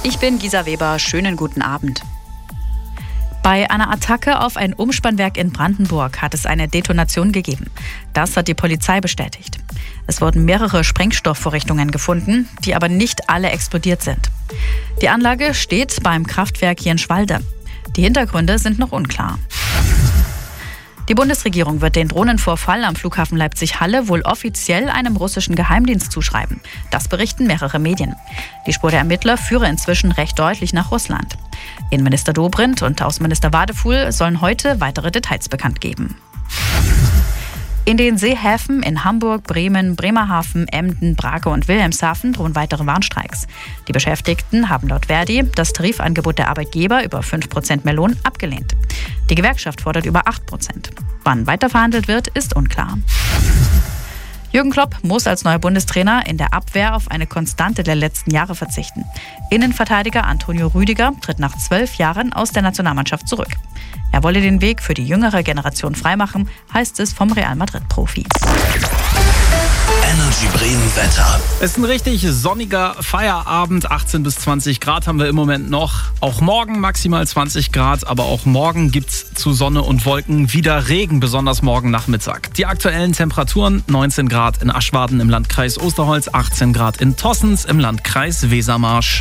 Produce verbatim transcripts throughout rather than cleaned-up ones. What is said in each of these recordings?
Ich bin Gisa Weber. Schönen guten Abend. Bei einer Attacke auf ein Umspannwerk in Brandenburg hat es eine Detonation gegeben. Das hat die Polizei bestätigt. Es wurden mehrere Sprengstoffvorrichtungen gefunden, die aber nicht alle explodiert sind. Die Anlage steht beim Kraftwerk Jenschwalde. Die Hintergründe sind noch unklar. Die Bundesregierung wird den Drohnenvorfall am Flughafen Leipzig-Halle wohl offiziell einem russischen Geheimdienst zuschreiben. Das berichten mehrere Medien. Die Spur der Ermittler führe inzwischen recht deutlich nach Russland. Innenminister Dobrindt und Außenminister Wadefuhl sollen heute weitere Details bekannt geben. In den Seehäfen in Hamburg, Bremen, Bremerhaven, Emden, Brake und Wilhelmshaven drohen weitere Warnstreiks. Die Beschäftigten haben laut Verdi das Tarifangebot der Arbeitgeber über fünf Prozent mehr Lohn abgelehnt. Die Gewerkschaft fordert über acht Prozent. Wann weiter verhandelt wird, ist unklar. Jürgen Klopp muss als neuer Bundestrainer in der Abwehr auf eine Konstante der letzten Jahre verzichten. Innenverteidiger Antonio Rüdiger tritt nach zwölf Jahren aus der Nationalmannschaft zurück. Er wolle den Weg für die jüngere Generation freimachen, heißt es vom Real Madrid-Profis. Energy Bremen Wetter. Es ist ein richtig sonniger Feierabend. achtzehn bis zwanzig Grad haben wir im Moment noch. Auch morgen maximal zwanzig Grad, aber auch morgen gibt's zu Sonne und Wolken wieder Regen, besonders morgen Nachmittag. Die aktuellen Temperaturen: neunzehn Grad in Aschwaden im Landkreis Osterholz, achtzehn Grad in Tossens im Landkreis Wesermarsch.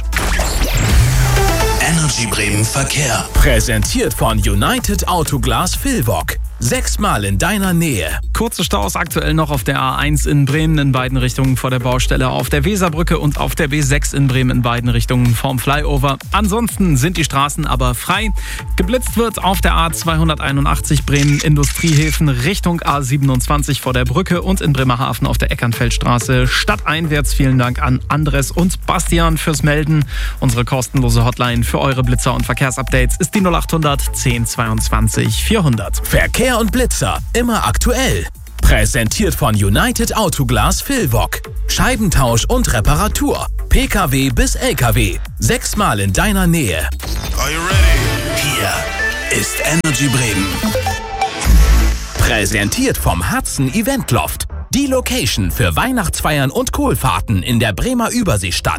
Energy Bremen Verkehr. Präsentiert von United Autoglas Vilvoc. Sechsmal in deiner Nähe. Kurze Staus aktuell noch auf der A eins in Bremen in beiden Richtungen vor der Baustelle, auf der Weserbrücke und auf der B sechs in Bremen in beiden Richtungen vorm Flyover. Ansonsten sind die Straßen aber frei. Geblitzt wird auf der A zweihunderteinundachtzig Bremen Industriehäfen Richtung A siebenundzwanzig vor der Brücke und in Bremerhaven auf der Eckernfeldstraße stadteinwärts. Vielen Dank an Andres und Bastian fürs Melden. Unsere kostenlose Hotline für eure Blitzer und Verkehrsupdates ist die null achthundert zehn zweiundzwanzig vierhundert. Verkehr und Blitzer, immer aktuell. Präsentiert von United Autoglas Vilvoc. Scheibentausch und Reparatur. Pkw bis Lkw. Sechsmal in deiner Nähe. Are you ready? Hier ist Energy Bremen. Präsentiert vom Hudson Event Loft. Die Location für Weihnachtsfeiern und Kohlfahrten in der Bremer Überseestadt.